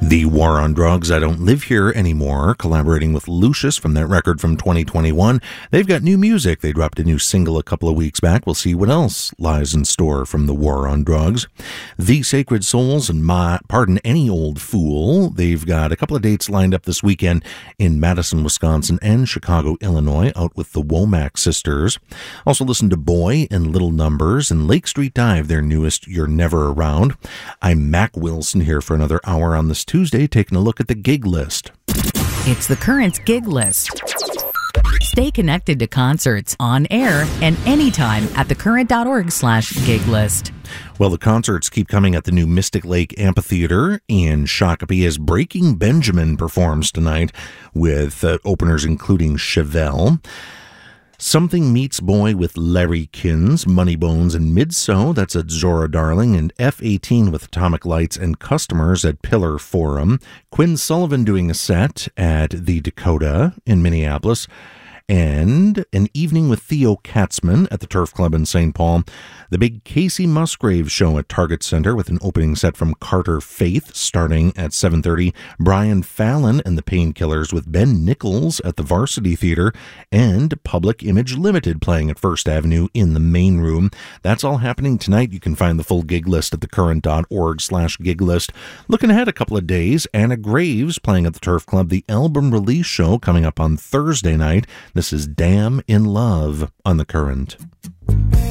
The War on Drugs, I Don't Live Here Anymore, collaborating with Lucius from that record from 2021. They've got new music. They dropped a new single a couple of weeks back. We'll see what else lies in store from the War on Drugs. The Sacred Souls and Pardon Any Old Fool. They've got a couple of dates lined up this weekend in Madison, Wisconsin and Chicago, Illinois, out with the Womack Sisters. Also listen to Boy and Little Numbers and Lake Street Dive, their newest You're Never Around. I'm Mac Wilson here for another hour on this Tuesday, taking a look at the gig list. It's the Currents Gig List. Stay connected to concerts on air and anytime at thecurrent.org/gig list. Well, the concerts keep coming at the new Mystic Lake Amphitheater in Shakopee as Breaking Benjamin performs tonight with openers including Chevelle. Something Meets Boy with Larry Kins, Money Bones, and Midso, that's at Zora Darling, and F-18 with Atomic Lights and Customers at Pillar Forum. Quinn Sullivan doing a set at the Dakota in Minneapolis, and an evening with Theo Katzman at the Turf Club in St. Paul. The big Casey Musgrave show at Target Center with an opening set from Carter Faith starting at 7:30. Brian Fallon and the Painkillers with Ben Nichols at the Varsity Theater, and Public Image Limited playing at First Avenue in the main room. That's all happening tonight. You can find the full gig list at thecurrent.org/gig list. Looking ahead a couple of days, Anna Graves playing at the Turf Club. The album release show coming up on Thursday night. This is Damn in Love on The Current.